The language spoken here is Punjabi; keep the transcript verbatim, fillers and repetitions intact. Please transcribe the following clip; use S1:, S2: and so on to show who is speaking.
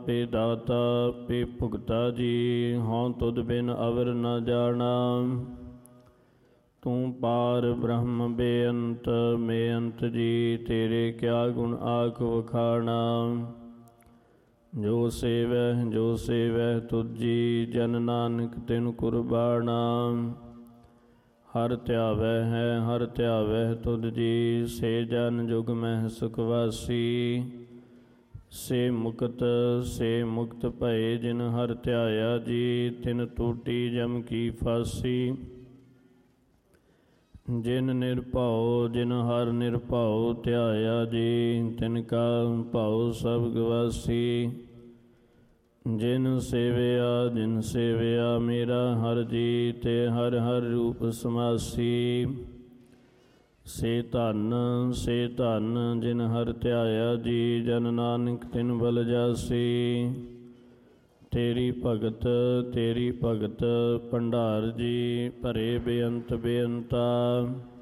S1: ਆਪੇ ਦਾਤਾ ਆਪੇ ਭੁਗਤਾ ਜੀ। ਹਉ ਤੁਧ ਬਿਨ ਅਵਰ ਨ ਜਾਣਾ। ਤੂੰ ਪਾਰ ਬ੍ਰਹਮ ਬੇਅੰਤ ਬੇਅੰਤ ਜੀ। ਤੇਰੇ ਕਿਆ ਗੁਣ ਆਖ ਵਖਾਣਾ। ਜੋ ਸੇਵੈ ਜੋ ਸੇਵੈ ਤੁਧ ਜੀ। ਜਨ ਨਾਨਕ ਤਿਨ ਕੁਰਬਾਣਾ। ਹਰ ਧਿਆਵੈ ਹੈ ਹਰ ਧਿਆਵੈ ਤੁਧ ਜੀ। ਸੇ ਜਨ ਜੁਗ ਮਹਿ ਸੁਖ ਵਾਸੀ। ਸੇ ਮੁਕਤ ਸੇ ਮੁਕਤ ਭਏ ਜਿਨ ਹਰ ਧਿਆਇਆ ਜੀ। ਤਿਨ ਟੂਟੀ ਜਮ ਕੀ ਫਾਸੀ। ਜਿਨ ਨਿਰਭਉ ਜਿਨ ਹਰ ਨਿਰਭਉ ਧਿਆਇਆ ਜੀ। ਤਿਨ ਕਾ ਭਉ ਸਭ ਗਵਾਸੀ। ਜਿਨ ਸੇਵਿਆ ਜਿਨ ਸੇਵਿਆ ਮੇਰਾ ਹਰ ਜੀ। ਤੇ ਹਰ ਹਰ ਰੂਪ ਸਮਾਸੀ। ਸੇ ਧਨ ਸੇ ਧਨ ਜਿਨ ਹਰ ਧਿਆਇਆ ਜੀ। ਜਨ ਨਾਨਕ ਤਿਨ ਬਲ ਜਾਸੀ। ਤੇਰੀ ਭਗਤ ਤੇਰੀ ਭਗਤ ਭੰਡਾਰ ਜੀ। ਭਰੇ ਬੇਅੰਤ ਬੇਅੰਤਾ।